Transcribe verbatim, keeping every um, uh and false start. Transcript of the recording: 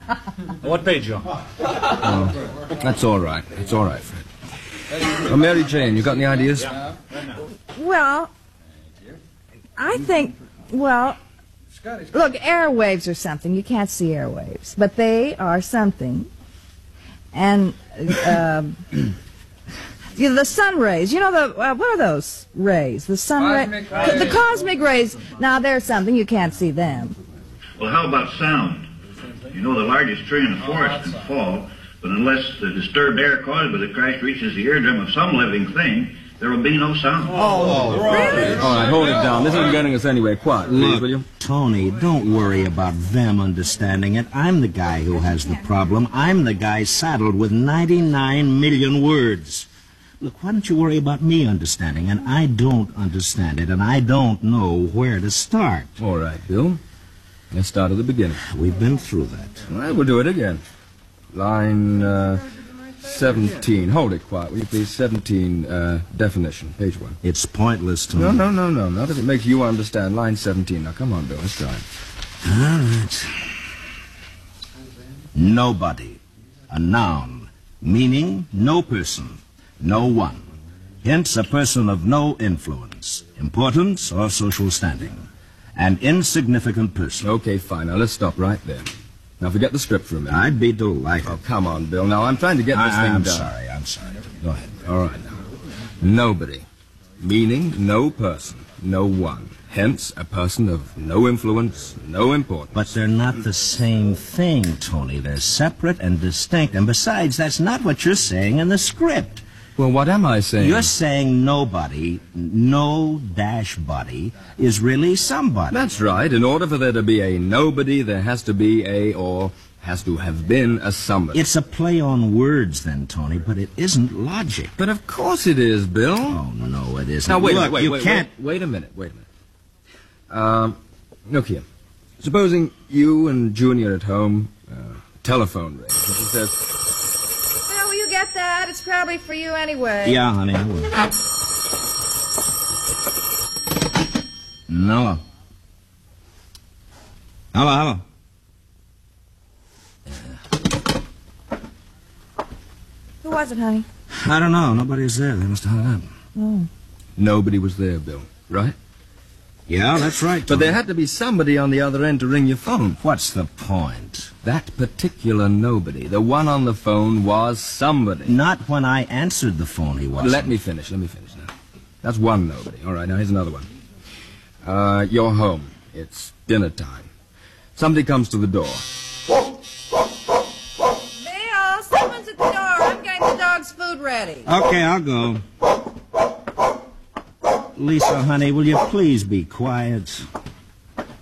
What page you on? Oh, that's all right. It's all right, Fred. Oh, Mary Jane, you got any ideas? Well, I think, well, look, airwaves are something. You can't see airwaves, but they are something. And uh, you know, the sun rays, you know, the uh, what are those rays? The sun rays, the cosmic rays. Now, they're something. You can't see them. Well, how about sound? You know, the largest tree in the forest can fall, but unless the disturbed air caused by the crash reaches the eardrum of some living thing, there will be no sound. Oh, really? All right, hold it down. This isn't getting us anywhere. Quiet, please, Look, will you? Tony, don't worry about them understanding it. I'm the guy who has the problem. I'm the guy saddled with ninety-nine million words. Look, why don't you worry about me understanding? And I don't understand it, and I don't know where to start. All right, Bill. Let's start at the beginning. We've been through that. All right, we'll do it again. Line uh, seventeen. Hold it quiet, will you please? seventeen, uh, definition, page one. It's pointless to me. No, no, no, no. Not if it makes you understand. Line seventeen. Now, come on, Bill. Let's try it. All right. Nobody. A noun. Meaning no person. No one. Hence a person of no influence, importance, or social standing. An insignificant person. Okay, fine. Now, let's stop right there. Now, forget the script for a minute. I'd be delighted. Oh, come on, Bill. Now, I'm trying to get this I, thing I'm done. sorry, I'm sorry. Go ahead. All right, now. Nobody. Meaning no person. No one. Hence, a person of no influence, no importance. But they're not the same thing, Tony. They're separate and distinct. And besides, that's not what you're saying in the script. Well, what am I saying? You're saying nobody, no dash body, is really somebody. That's right. In order for there to be a nobody, there has to be a, or has to have been a somebody. It's a play on words then, Tony, but it isn't logic. But of course it is, Bill. Oh, no, it isn't. Now, wait Look, a minute, wait, you wait, can't... Wait, wait a minute, wait a minute. Um, look here. Supposing you and Junior at home, uh, telephone rings, and she says... Will you get that? It's probably for you anyway. Yeah, honey, I will. No. Hello, hello. Who was it, honey? I don't know. Nobody's there. They must have hung up. Oh. Nobody was there, Bill, right? Yeah, that's right, Tony. But there had to be somebody on the other end to ring your phone. What's the point? That particular nobody, the one on the phone, was somebody. Not when I answered the phone, he wasn't. Let me finish, let me finish now. That's one nobody. All right, now here's another one. Uh, you're home. It's dinner time. Somebody comes to the door. Bill, someone's at the door. I'm getting the dog's food ready. Okay, I'll go. Lisa, honey, will you please be quiet?